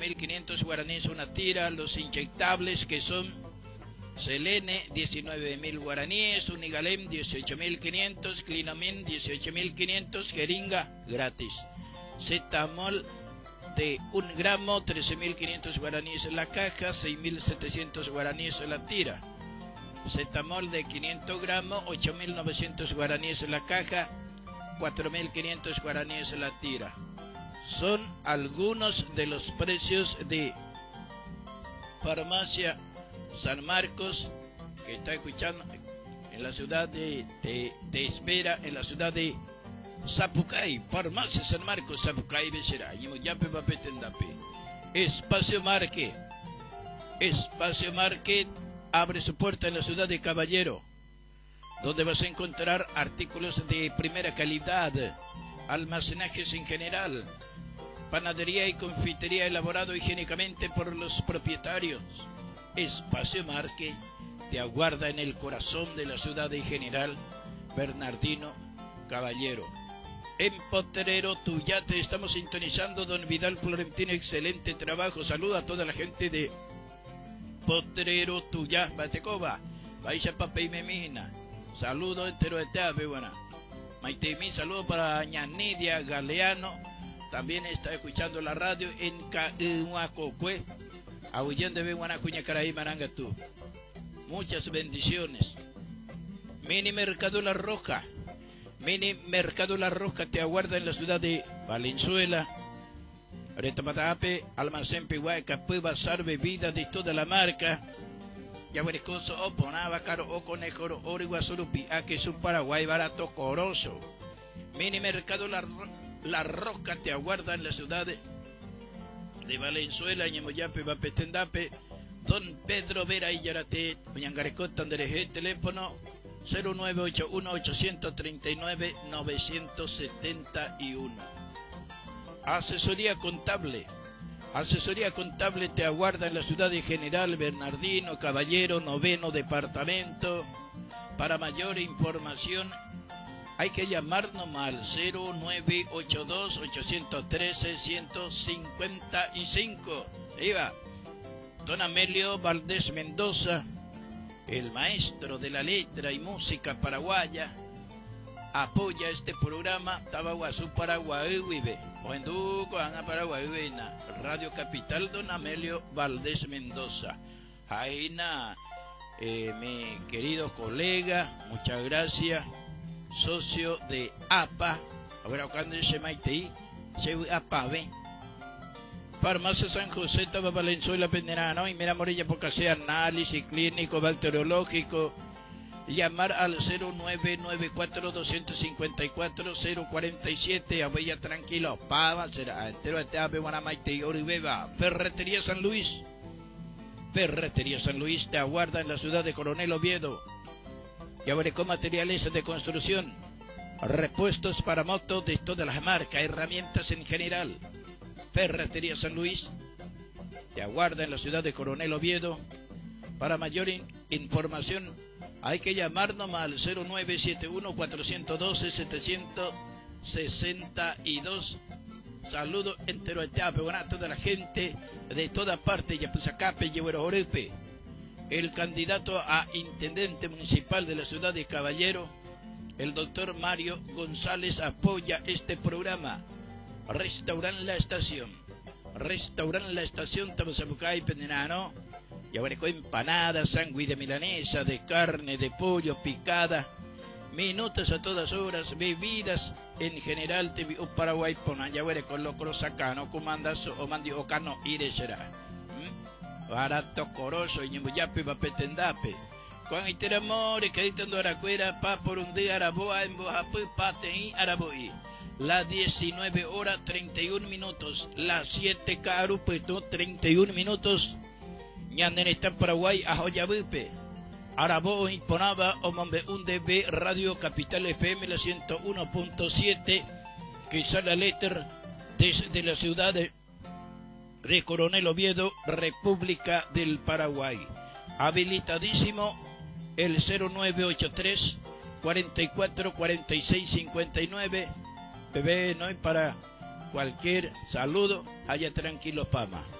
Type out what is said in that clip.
18.500 guaraníes una tira. Los inyectables que son Selene, 19.000 guaraníes. Unigalem, 18.500. Clinamin, 18.500. Jeringa, gratis. Cetamol de 1 gramo, 13.500 guaraníes en la caja, 6.700 guaraníes en la tira. Cetamol de 500 gramos, 8.900 guaraníes en la caja, 4.500 guaraníes en la tira. Son algunos de los precios de Farmacia San Marcos, que está escuchando en la ciudad de espera, en la ciudad de Sapucay. Farmacia San Marcos, Sapucay, Becerra, Yape, Pape, Tendape. Espacio Market. Espacio Market abre su puerta en la ciudad de Caballero, donde vas a encontrar artículos de primera calidad, almacenajes en general, panadería y confitería elaborado higiénicamente por los propietarios. Espacio Market te aguarda en el corazón de la ciudad de General Bernardino Caballero. En Potrero Tuyate estamos sintonizando. Don Vidal Florentino, excelente trabajo. Saluda a toda la gente de Potrero Tuyá, Batecoba, Baixa Pape y Memina. Saludo entero de Teave, buena. Maitemi, saludo para Ñanidia Galeano. También está escuchando la radio en Cahuacocue. Ahuyende de Guanacuña, Caraí, Marangatú. Muchas bendiciones. Mini Mercado La Roja. Mini Mercado La Roja te aguarda en la ciudad de Valenzuela. Retamatape, Almacén Pihuaca, Bazar, bebida de toda la marca. Yahuaricoso, Oponaba, Caro, Oconejoro, Origuasurupi, que es un Paraguay barato, coroso. Mini Mercado La Roca te aguarda en la ciudad de Valenzuela, Ñemoyape, Bapetendape. Don Pedro Vera y Yarate, Ñangarecota, Andereje, teléfono 0981-839-971. Asesoría contable. Asesoría contable te aguarda en la ciudad de General Bernardino Caballero, 9º departamento. Para mayor información hay que llamarnos al 0982-813-155. Iba Don Amelio Valdés Mendoza, el maestro de la letra y música paraguaya, apoya este programa. Tabaguazú, Paraguay, vive. Oenduco, Ana, Paraguay, Vena. Radio Capital, Don Amelio Valdés Mendoza. Jaina, mi querido colega, muchas gracias. Socio de APA. Ahora, cuando se maite, se APA, ve. Farmacia San José, Taba Valenzuela, Penderano, y Mira Morilla, porque sea análisis clínico, bacteriológico. Llamar al 0994-254-047. Abella tranquilo, Pava, será entero de Ave, Guanamaite y Oribeba. Ferretería San Luis. Ferretería San Luis te aguarda en la ciudad de Coronel Oviedo. Yabarecó materiales de construcción, repuestos para motos de todas las marcas, herramientas en general. Ferretería San Luis te aguarda en la ciudad de Coronel Oviedo. Para mayor información hay que llamarnos al 0971-412-762. Saludo entero a toda la gente de toda parte. Yapuzacape, Yehuerojorepe. El candidato a intendente municipal de la ciudad de Caballero, el doctor Mario González, apoya este programa. Restauran la estación. Restauran la estación Tabasabucay, Pendenano. Y ahora con empanadas, sándwich de milanesa, de carne, de pollo, picada. Minutos a todas horas, bebidas en general. Paraguay, ponan ya veré con locro sacano, comandas o mandi o cano iresera. Barato coroso, y ñemuyape, papetendape. Cuando itera more, que ditando aracuera, pa por un día araboa, en bojapu, pateí, araboí. Las 19 horas 31 minutos, las 7 carupeto 31 minutos. Ñanden está en Paraguay, a Joyabupe. Arabo imponaba o mombe un DB Radio Capital FM la 101.7, que sale la letra desde la ciudad de Coronel Oviedo, República del Paraguay. Habilitadísimo el 0983 44 46 59. Bebé, no hay para cualquier saludo, allá tranquilo, Pama.